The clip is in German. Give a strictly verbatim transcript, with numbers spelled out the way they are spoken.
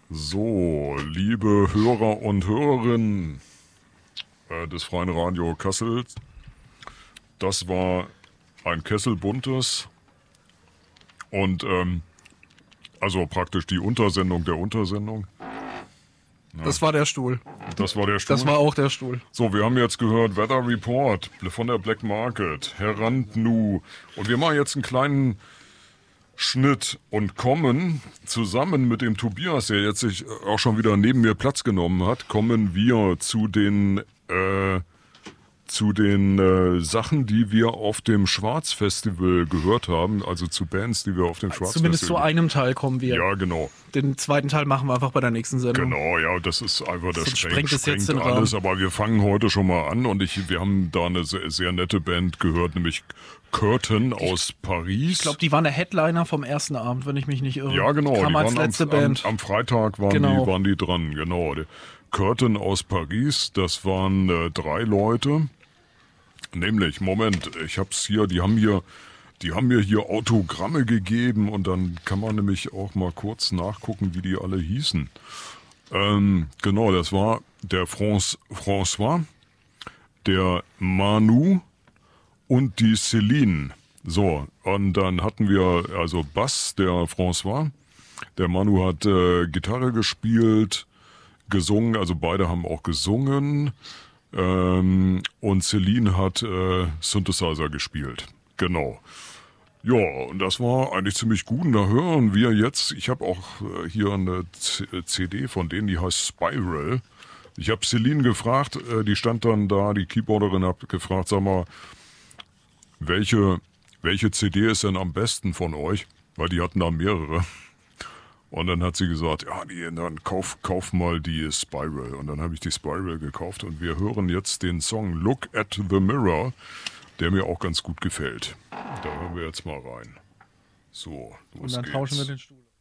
So, liebe Hörer und Hörerinnen äh, des Freien Radio Kassel, das war ein Kessel Buntes und ähm, also praktisch die Untersendung der Untersendung. Ja. Das war der Stuhl. Das war der Stuhl? Das war auch der Stuhl. So, wir haben jetzt gehört Weather Report von der Black Market, Herr Randnu. Und wir machen jetzt einen kleinen Schnitt und kommen zusammen mit dem Tobias, der jetzt sich auch schon wieder neben mir Platz genommen hat, kommen wir zu den äh, zu den äh, Sachen, die wir auf dem Schwarzfestival gehört haben, also zu Bands, die wir auf dem Schwarzfestival... Zumindest zu einem Teil kommen wir. Ja, genau. Den zweiten Teil machen wir einfach bei der nächsten Sendung. Genau, ja, das ist einfach, das Sonst sprengt, sprengt es sprengt jetzt den alles, Rahmen. aber wir fangen heute schon mal an und ich, wir haben da eine sehr, sehr nette Band gehört, nämlich Curtain aus Paris. Ich glaube, die waren der Headliner vom ersten Abend, wenn ich mich nicht irre. Ja, genau. Kam Die als waren letzte am, Band. Am, am Freitag waren, Genau. die, waren die dran, genau. Die Curtain aus Paris, das waren äh, drei Leute. Nämlich, Moment, ich hab's hier, die haben hier, die haben mir hier Autogramme gegeben und dann kann man nämlich auch mal kurz nachgucken, wie die alle hießen. Ähm, genau, das war der France, François, der Manu und die Céline. So, und dann hatten wir also Bass, der François, der Manu hat äh, Gitarre gespielt, gesungen, also beide haben auch gesungen. Ähm, und Céline hat äh, Synthesizer gespielt. Genau. Ja, und das war eigentlich ziemlich gut. Und da hören wir jetzt, ich habe auch äh, hier eine C D von denen, die heißt Spiral. Ich habe Céline gefragt, äh, die stand dann da, die Keyboarderin hat gefragt, sag mal, welche, welche C D ist denn am besten von euch? Weil die hatten da mehrere. Und dann hat sie gesagt, ja, die, dann kauf, kauf mal die Spiral. Und dann habe ich die Spiral gekauft und wir hören jetzt den Song Look at the Mirror, der mir auch ganz gut gefällt. Da hören wir jetzt mal rein. So, los Und dann geht's. tauschen wir den Stuhl.